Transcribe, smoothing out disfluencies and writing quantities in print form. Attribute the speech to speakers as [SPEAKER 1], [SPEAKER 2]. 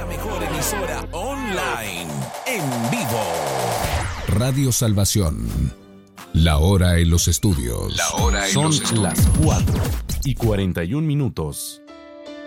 [SPEAKER 1] mejor emisora online, en vivo.
[SPEAKER 2] Radio Salvación. La hora en los estudios.
[SPEAKER 3] Son las 4:41.